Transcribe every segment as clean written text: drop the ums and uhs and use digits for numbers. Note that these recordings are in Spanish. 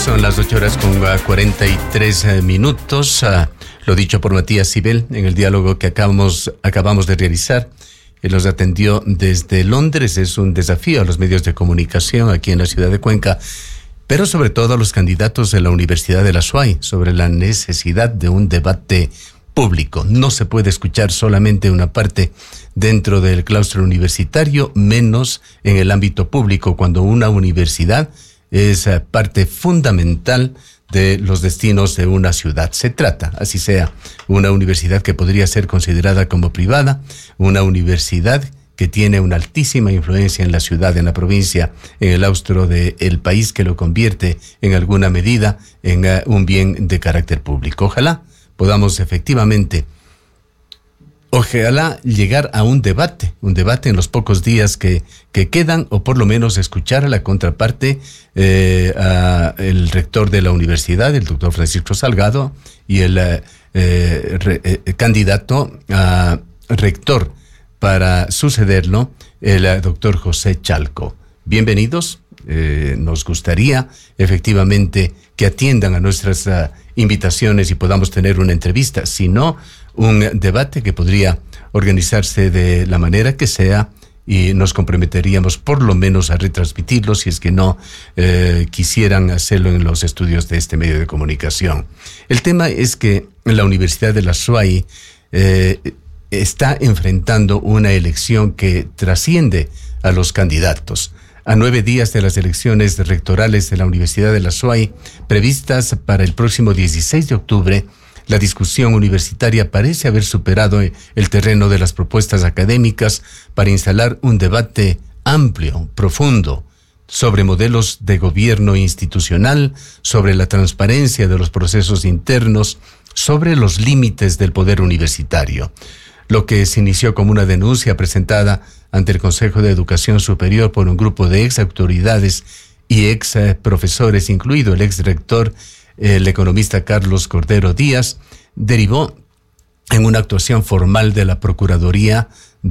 Son las 8:43 minutos. Lo dicho por Matías Sibel en el diálogo que acabamos de realizar. Él nos atendió desde Londres. Es un desafío a los medios de comunicación aquí en la ciudad de Cuenca, pero sobre todo a los candidatos de la Universidad de la SUAY sobre la necesidad de un debate público. No se puede escuchar solamente una parte dentro del claustro universitario, menos en el ámbito público, cuando una universidad es parte fundamental de los destinos de una ciudad. Se trata, así sea, una universidad que podría ser considerada como privada, una universidad que tiene una altísima influencia en la ciudad, en la provincia, en el austro del país, que lo convierte en alguna medida en un bien de carácter público. Ojalá podamos efectivamente, llegar a un debate en los pocos días que quedan, o por lo menos escuchar a la contraparte, el rector de la universidad, el doctor Francisco Salgado, y el candidato a rector para sucederlo, el doctor José Chalco. Bienvenidos. Nos gustaría efectivamente que atiendan a nuestras invitaciones y podamos tener una entrevista, si no un debate que podría organizarse de la manera que sea, y nos comprometeríamos por lo menos a retransmitirlo si es que no quisieran hacerlo en los estudios de este medio de comunicación. El tema es que la Universidad de la SUAY está enfrentando una elección que trasciende a los candidatos. A 9 días de las elecciones rectorales de la Universidad de la SUAY, previstas para el próximo 16 de octubre, la discusión universitaria parece haber superado el terreno de las propuestas académicas para instalar un debate amplio, profundo, sobre modelos de gobierno institucional, sobre la transparencia de los procesos internos, sobre los límites del poder universitario. Lo que se inició como una denuncia presentada ante el Consejo de Educación Superior por un grupo de ex autoridades y ex profesores, incluido el ex rector, el economista Carlos Cordero Díaz, derivó en una actuación formal de la Procuraduría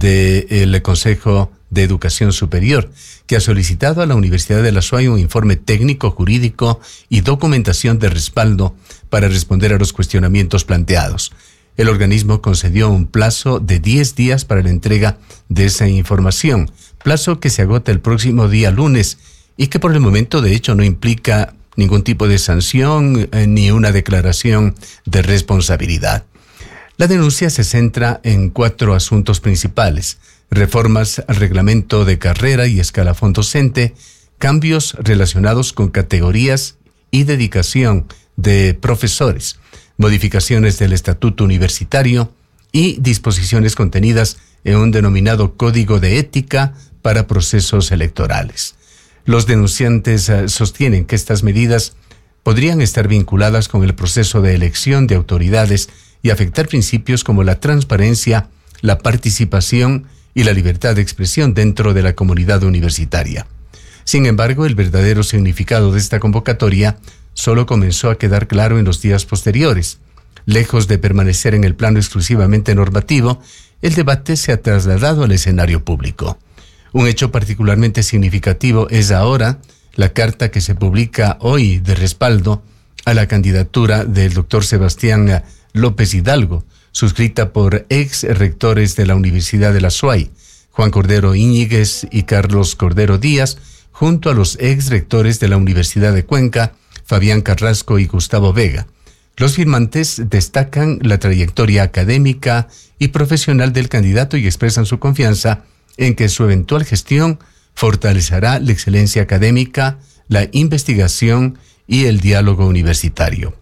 del Consejo de Educación Superior, que ha solicitado a la Universidad de la SUAY un informe técnico, jurídico y documentación de respaldo para responder a los cuestionamientos planteados. El organismo concedió un plazo de 10 días para la entrega de esa información, plazo que se agota el próximo día lunes y que por el momento de hecho no implica ningún tipo de sanción ni una declaración de responsabilidad. La denuncia se centra en 4 asuntos principales: reformas al reglamento de carrera y escalafón docente, cambios relacionados con categorías y dedicación de profesores, modificaciones del estatuto universitario y disposiciones contenidas en un denominado Código de Ética para procesos electorales. Los denunciantes sostienen que estas medidas podrían estar vinculadas con el proceso de elección de autoridades y afectar principios como la transparencia, la participación y la libertad de expresión dentro de la comunidad universitaria. Sin embargo, el verdadero significado de esta convocatoria solo comenzó a quedar claro en los días posteriores. Lejos de permanecer en el plano exclusivamente normativo, el debate se ha trasladado al escenario público. Un hecho particularmente significativo es ahora la carta que se publica hoy de respaldo a la candidatura del doctor Sebastián López Hidalgo, suscrita por ex rectores de la Universidad de la SUAY, Juan Cordero Íñiguez y Carlos Cordero Díaz, junto a los ex rectores de la Universidad de Cuenca, Fabián Carrasco y Gustavo Vega. Los firmantes destacan la trayectoria académica y profesional del candidato y expresan su confianza en que su eventual gestión fortalecerá la excelencia académica, la investigación y el diálogo universitario.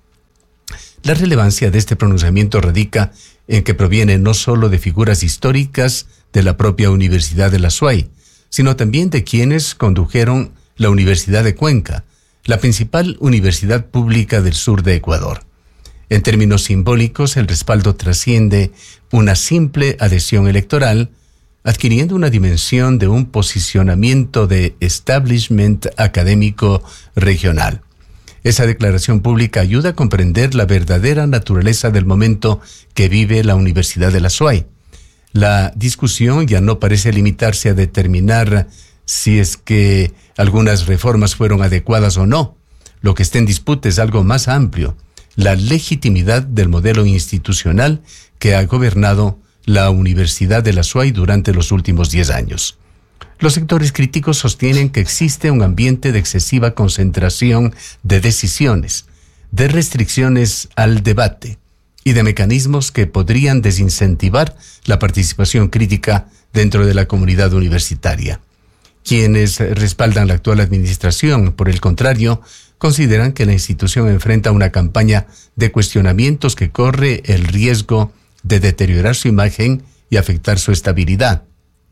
La relevancia de este pronunciamiento radica en que proviene no solo de figuras históricas de la propia Universidad de la SUAY, sino también de quienes condujeron la Universidad de Cuenca, la principal universidad pública del sur de Ecuador. En términos simbólicos, el respaldo trasciende una simple adhesión electoral, adquiriendo una dimensión de un posicionamiento de establishment académico regional. Esa declaración pública ayuda a comprender la verdadera naturaleza del momento que vive la Universidad de la SUAY. La discusión ya no parece limitarse a determinar si es que algunas reformas fueron adecuadas o no. Lo que está en disputa es algo más amplio: la legitimidad del modelo institucional que ha gobernado la Universidad de la SUAY durante los últimos 10 años. Los sectores críticos sostienen que existe un ambiente de excesiva concentración de decisiones, de restricciones al debate y de mecanismos que podrían desincentivar la participación crítica dentro de la comunidad universitaria. Quienes respaldan la actual administración, por el contrario, consideran que la institución enfrenta una campaña de cuestionamientos que corre el riesgo de deteriorar su imagen y afectar su estabilidad.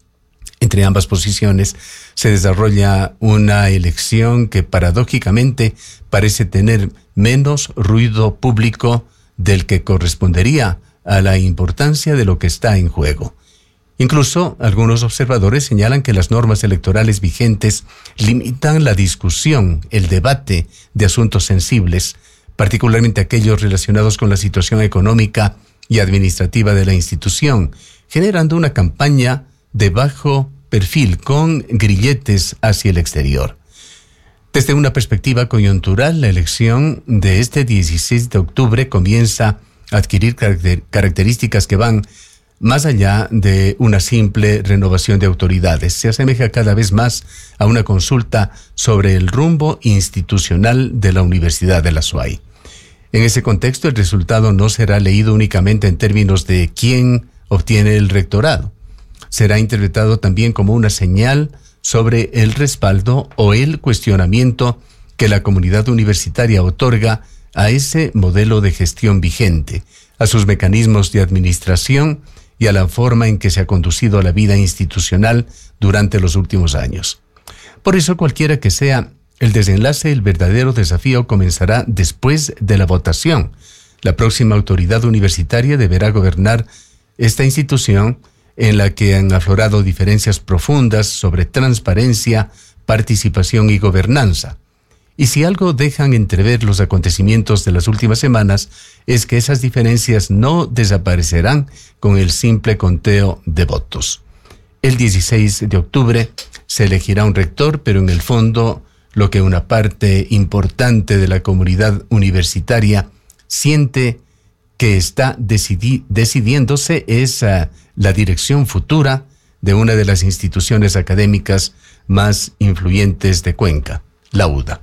Entre ambas posiciones se desarrolla una elección que paradójicamente parece tener menos ruido público del que correspondería a la importancia de lo que está en juego. Incluso algunos observadores señalan que las normas electorales vigentes limitan la discusión, el debate de asuntos sensibles, particularmente aquellos relacionados con la situación económica y administrativa de la institución, generando una campaña de bajo perfil con grilletes hacia el exterior. Desde una perspectiva coyuntural, la elección de este 16 de octubre comienza a adquirir características que van más allá de una simple renovación de autoridades. Se asemeja cada vez más a una consulta sobre el rumbo institucional de la Universidad de la SUAY. En ese contexto, el resultado no será leído únicamente en términos de quién obtiene el rectorado. Será interpretado también como una señal sobre el respaldo o el cuestionamiento que la comunidad universitaria otorga a ese modelo de gestión vigente, a sus mecanismos de administración y a la forma en que se ha conducido la vida institucional durante los últimos años. Por eso, cualquiera que sea el desenlace, el verdadero desafío comenzará después de la votación. La próxima autoridad universitaria deberá gobernar esta institución en la que han aflorado diferencias profundas sobre transparencia, participación y gobernanza. Y si algo dejan entrever los acontecimientos de las últimas semanas, es que esas diferencias no desaparecerán con el simple conteo de votos. El 16 de octubre se elegirá un rector, pero en el fondo lo que una parte importante de la comunidad universitaria siente que está decidiéndose es la dirección futura de una de las instituciones académicas más influyentes de Cuenca, la UDA.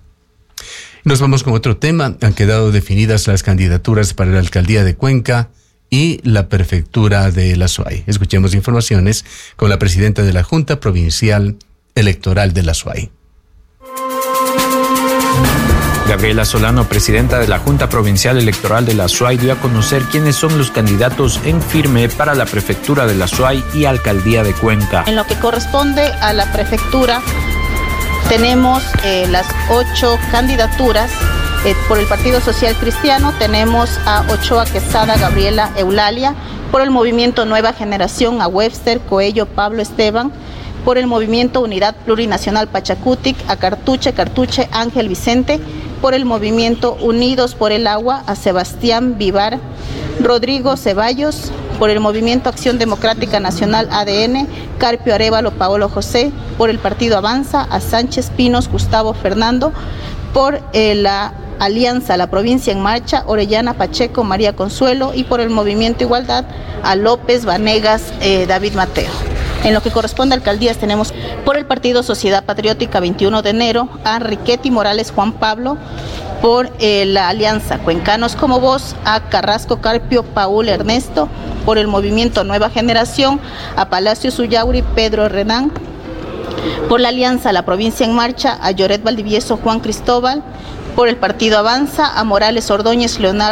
Nos vamos con otro tema. Han quedado definidas las candidaturas para la alcaldía de Cuenca y la prefectura de la SUAY. Escuchemos informaciones con la presidenta de la Junta Provincial Electoral de la SUAY. Gabriela Solano, presidenta de la Junta Provincial Electoral de la SUAY, dio a conocer quiénes son los candidatos en firme para la prefectura de la SUAY y alcaldía de Cuenca. En lo que corresponde a la prefectura, tenemos las 8 candidaturas. Por el Partido Social Cristiano tenemos a Ochoa Quesada Gabriela Eulalia, por el Movimiento Nueva Generación a Webster Coello Pablo Esteban, por el Movimiento Unidad Plurinacional Pachacutic a Cartuche Ángel Vicente, por el Movimiento Unidos por el Agua a Sebastián Vivar Rodrigo Ceballos, por el Movimiento Acción Democrática Nacional ADN, Carpio Arévalo Paolo José, por el Partido Avanza a Sánchez Pinos Gustavo Fernando, por la Alianza La Provincia en Marcha, Orellana Pacheco María Consuelo, y por el Movimiento Igualdad a López Vanegas David Mateo. En lo que corresponde a alcaldías tenemos por el Partido Sociedad Patriótica 21 de enero a Riquetti Morales Juan Pablo, por la Alianza Cuencanos como Voz a Carrasco Carpio Paul Ernesto, por el Movimiento Nueva Generación a Palacio Suyauri Pedro Renán, por la Alianza La Provincia en Marcha a Lloret Valdivieso Juan Cristóbal, por el Partido Avanza a Morales Ordóñez Leonardo